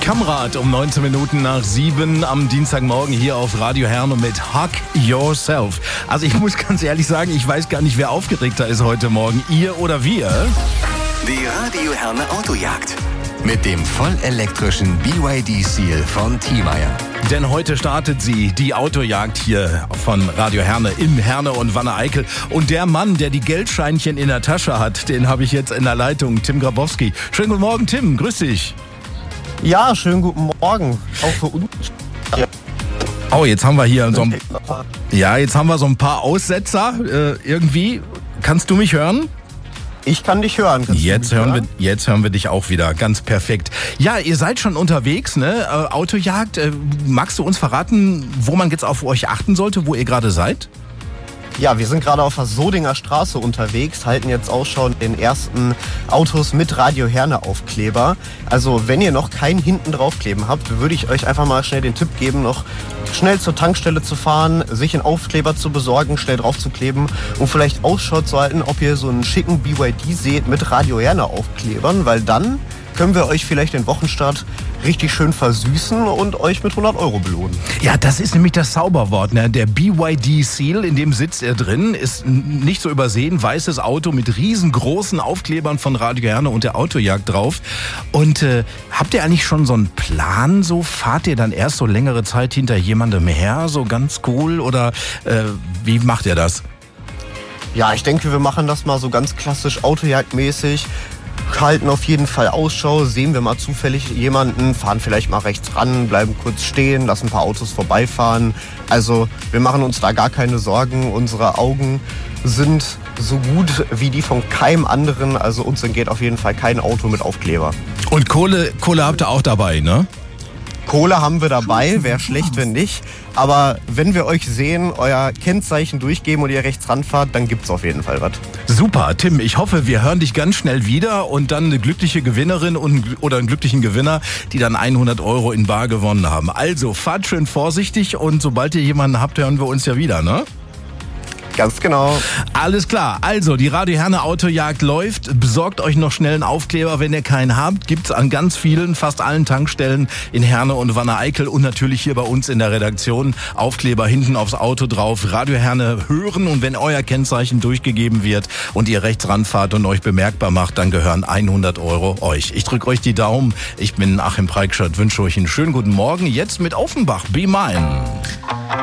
Kamrat um 19 Minuten nach 7 am Dienstagmorgen hier auf Radio Herne mit Hug Yourself. Also ich muss ganz ehrlich sagen, ich weiß gar nicht, wer aufgeregter ist heute Morgen, ihr oder wir. Die Radio Herne Autojagd mit dem vollelektrischen BYD Seal von Thiemeyer. Denn heute startet sie, die Autojagd hier von Radio Herne in Herne und Wanne-Eickel. Und der Mann, der die Geldscheinchen in der Tasche hat, den habe ich jetzt in der Leitung, Tim Grabowski. Schönen guten Morgen, Tim, grüß dich. Ja, schönen guten Morgen, auch für uns. Oh, jetzt haben wir hier so ein paar Aussetzer irgendwie. Kannst du mich hören? Ich kann dich hören. Jetzt hören wir dich auch wieder. Ganz perfekt. Ja, ihr seid schon unterwegs, ne? Autojagd. Magst du uns verraten, wo man jetzt auf euch achten sollte, wo ihr gerade seid? Ja, wir sind gerade auf der Sodinger Straße unterwegs, halten jetzt Ausschau nach den ersten Autos mit Radio Herne Aufkleber. Also wenn ihr noch keinen hinten draufkleben habt, würde ich euch einfach mal schnell den Tipp geben, noch schnell zur Tankstelle zu fahren, sich einen Aufkleber zu besorgen, schnell drauf zu kleben und vielleicht Ausschau zu halten, ob ihr so einen schicken BYD seht mit Radio Herne Aufklebern, weil dann können wir euch vielleicht den Wochenstart richtig schön versüßen und euch mit 100 € belohnen. Ja, das ist nämlich das Zauberwort, ne? Der BYD Seal, in dem sitzt er drin, ist nicht zu übersehen, weißes Auto mit riesengroßen Aufklebern von Radio Herne und der Autojagd drauf. Und habt ihr eigentlich schon so einen Plan? So fahrt ihr dann erst so längere Zeit hinter jemandem her, so ganz cool? Oder wie macht ihr das? Ja, ich denke, wir machen das mal so ganz klassisch Autojagdmäßig. Halten auf jeden Fall Ausschau, sehen wir mal zufällig jemanden, fahren vielleicht mal rechts ran, bleiben kurz stehen, lassen ein paar Autos vorbeifahren. Also wir machen uns da gar keine Sorgen, unsere Augen sind so gut wie die von keinem anderen, also uns entgeht auf jeden Fall kein Auto mit Aufkleber. Und Kohle habt ihr auch dabei, ne? Kohle haben wir dabei, wäre schlecht, wenn nicht. Aber wenn wir euch sehen, euer Kennzeichen durchgeben und ihr rechts ranfahrt, dann gibt's auf jeden Fall was. Super, Tim, ich hoffe, wir hören dich ganz schnell wieder und dann eine glückliche Gewinnerin oder einen glücklichen Gewinner, die dann 100 € in bar gewonnen haben. Also, fahrt schön vorsichtig und sobald ihr jemanden habt, hören wir uns ja wieder, ne? Ganz genau. Alles klar. Also, die Radio Herne Autojagd läuft. Besorgt euch noch schnell einen Aufkleber, wenn ihr keinen habt. Gibt's an ganz vielen, fast allen Tankstellen in Herne und Wanne-Eickel und natürlich hier bei uns in der Redaktion. Aufkleber hinten aufs Auto drauf. Radio Herne hören und wenn euer Kennzeichen durchgegeben wird und ihr rechts ranfahrt und euch bemerkbar macht, dann gehören 100 € euch. Ich drücke euch die Daumen. Ich bin Achim Preikschat, wünsche euch einen schönen guten Morgen. Jetzt mit Offenbach. Be Mine.